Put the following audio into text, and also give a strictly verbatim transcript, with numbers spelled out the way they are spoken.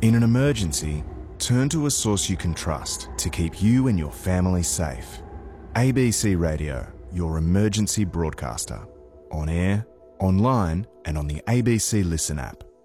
In an emergency, turn to a source you can trust to keep you and your family safe. A B C Radio, your emergency broadcaster. On air, online and on the A B C Listen app.